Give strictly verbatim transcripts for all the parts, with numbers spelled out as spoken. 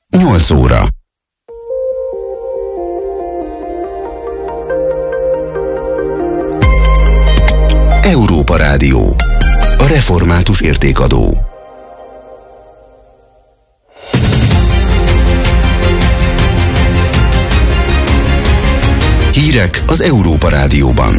nyolc óra. Európa Rádió. A református értékadó. Hírek az Európa Rádióban.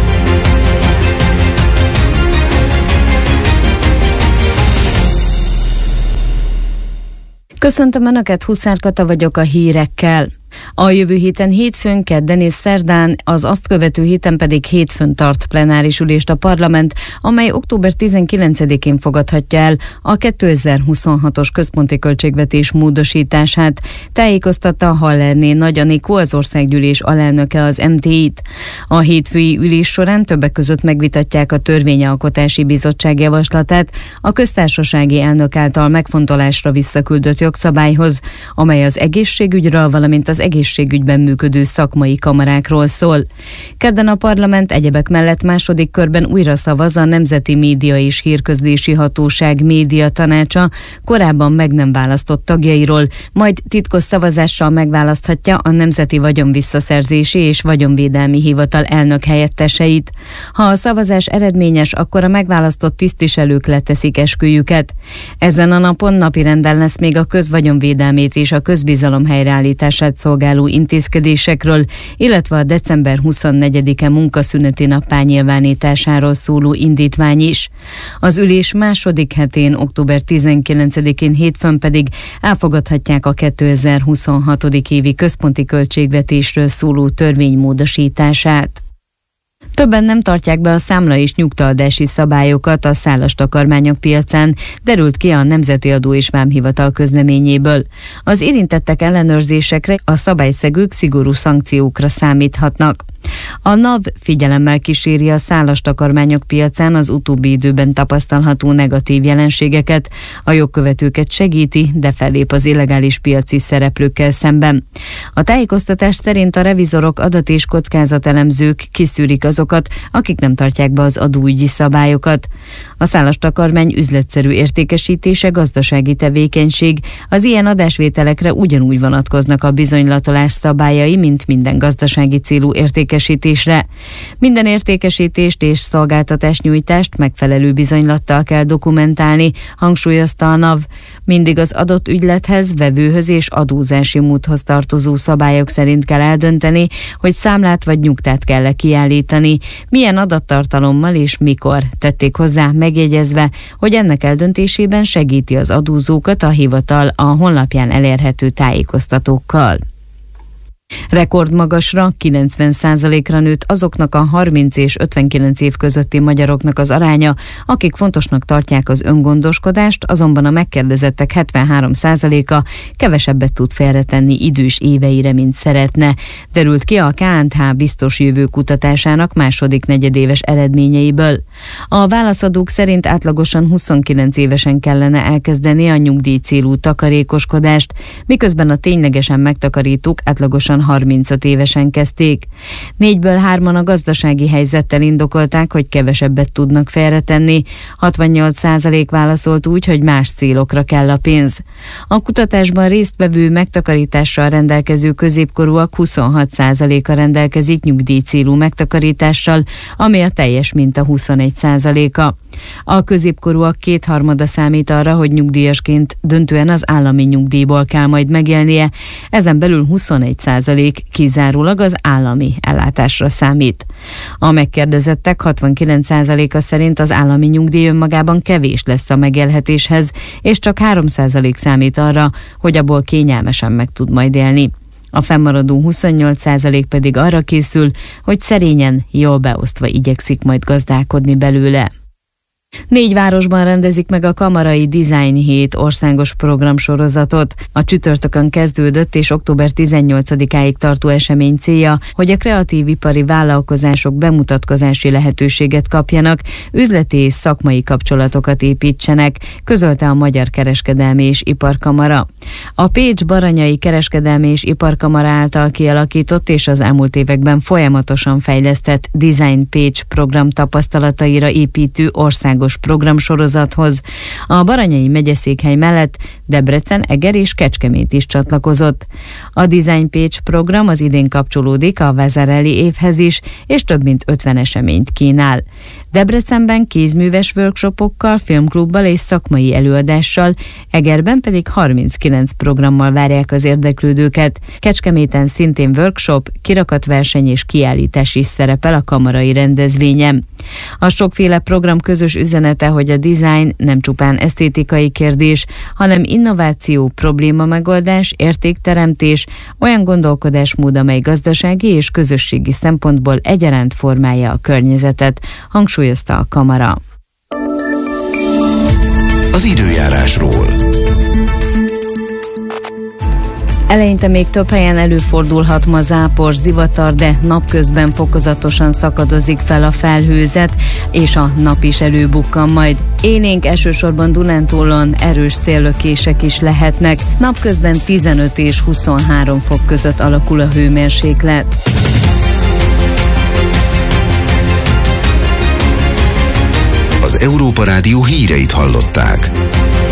Köszöntöm Önöket, Huszár Kata vagyok a hírekkel. A jövő héten hétfőn, kedden és szerdán, az azt követő héten pedig hétfőn tart plenáris ülést a parlament, amely október tizenkilencedikén fogadhatja el a kétezer-huszonhatos központi költségvetés módosítását, tájékoztatta Hallerné Nagy Anikó, az országgyűlés alelnöke az em té í-t. A hétfői ülés során többek között megvitatják a Törvényalkotási Bizottság javaslatát a köztársasági elnök által megfontolásra visszaküldött jogszabályhoz, amely az egészségügyről, valamint az egészségügyben működő szakmai kamarákról szól. Kedden a parlament egyebek mellett második körben újra szavaz a Nemzeti Média és Hírközlési Hatóság média tanácsa korábban meg nem választott tagjairól, majd titkos szavazással megválaszthatja a Nemzeti Vagyonvisszaszerzési és Vagyonvédelmi Hivatal elnök helyetteseit. Ha a szavazás eredményes, akkor a megválasztott tisztviselők leteszik esküjüket. Ezen a napon napirenden lesz még a közvagyonvédelmét és a közbizalom helyreállítását szolgáló intézkedésekről, illetve a december huszonnegyedike munkaszüneti nappá nyilvánításáról szóló indítvány is. Az ülés második hetén, október tizenkilencedikén hétfőn pedig elfogadhatják a kétezer-huszonhatodik évi központi költségvetésről szóló törvény módosítását. Többen nem tartják be a számla és nyugtaadási szabályokat a szállastakarmányok piacán, derült ki a Nemzeti Adó és Vámhivatal közleményéből. Az érintettek ellenőrzésekre, a szabályszegők szigorú szankciókra számíthatnak. A NAV figyelemmel kíséri a szállastakarmányok piacán az utóbbi időben tapasztalható negatív jelenségeket, a jogkövetőket segíti, de fellép az illegális piaci szereplőkkel szemben. A tájékoztatás szerint a revizorok, adat- és kockázatelemzők kiszűrik azokat, akik nem tartják be az adóügyi szabályokat. A szállastakarmány üzletszerű értékesítése gazdasági tevékenység, az ilyen adásvételekre ugyanúgy vonatkoznak a bizonylatolás szabályai, mint minden gazdasági célú értékesítésre. Minden értékesítést és szolgáltatásnyújtást megfelelő bizonylattal kell dokumentálni, hangsúlyozta a NAV. Mindig az adott ügylethez, vevőhöz és adózási módhoz tartozó szabályok szerint kell eldönteni, hogy számlát vagy nyugtát kell-e kiállítani, milyen adattartalommal és mikor, tették hozzá, megjegyezve, hogy ennek eldöntésében segíti az adózókat a hivatal a honlapján elérhető tájékoztatókkal. Rekordmagasra, kilencven százalékra nőtt azoknak a harminc és ötvenkilenc év közötti magyaroknak az aránya, akik fontosnak tartják az öngondoskodást, azonban a megkérdezettek hetvenhárom százaléka kevesebbet tud félretenni idős éveire, mint szeretne, derült ki a ká en há biztos jövő kutatásának második negyedéves eredményeiből. A válaszadók szerint átlagosan huszonkilenc évesen kellene elkezdeni a nyugdíj célú takarékoskodást, miközben a ténylegesen megtakarítók átlagosan harmincöt évesen kezdték. Négyből hárman a gazdasági helyzettel indokolták, hogy kevesebbet tudnak félretenni, hatvannyolc százalék válaszolt úgy, hogy más célokra kell a pénz. A kutatásban résztvevő megtakarítással rendelkező középkorúak huszonhat százaléka rendelkezik nyugdíj célú megtakarítással, ami a teljes minta huszonegy százaléka. A középkorúak kétharmada számít arra, hogy nyugdíjasként döntően az állami nyugdíjból kell majd megélnie, ezen belül huszonegy százalék kizárólag az állami ellátásra számít. A megkérdezettek hatvankilenc százaléka szerint az állami nyugdíj önmagában kevés lesz a megélhetéshez, és csak három százalék számít arra, hogy abból kényelmesen meg tud majd élni. A fennmaradó huszonnyolc százalék pedig arra készül, hogy szerényen, jól beosztva igyekszik majd gazdálkodni belőle. Négy városban rendezik meg a Kamarai Design Hét országos programsorozatot. A csütörtökön kezdődött és október tizennyolcadikáig tartó esemény célja, hogy a kreatív ipari vállalkozások bemutatkozási lehetőséget kapjanak, üzleti és szakmai kapcsolatokat építsenek, közölte a Magyar Kereskedelmi és Iparkamara. A Pécs-Baranyai Kereskedelmi és Iparkamara által kialakított és az elmúlt években folyamatosan fejlesztett Design Pécs program tapasztalataira építő országos programsorozathoz a Baranyai megyeszékhely mellett Debrecen, Eger és Kecskemét is csatlakozott. A Design Pécs program az idén kapcsolódik a Vezereli évhez is, és több mint ötven eseményt kínál. Debrecenben kézműves workshopokkal, filmklubbal és szakmai előadással, Egerben pedig harminckilenc programmal várják az érdeklődőket. Kecskeméten szintén workshop, kirakatverseny és kiállítás is szerepel a kamarai rendezvényen. A sokféle program közös üzenete, hogy a design nem csupán esztétikai kérdés, hanem innováció, problémamegoldás, értékteremtés, olyan gondolkodásmód, amely gazdasági és közösségi szempontból egyaránt formálja a környezetet, hangsúlyozta a kamara. Az időjárásról. Eleinte még több helyen előfordulhat ma zápor, zivatar, de napközben fokozatosan szakadozik fel a felhőzet, és a nap is előbukkan majd. Élénk elsősorban Dunántúlon erős széllökések is lehetnek, napközben tizenöt és huszonhárom fok között alakul a hőmérséklet. Az Európa Rádió híreit hallották.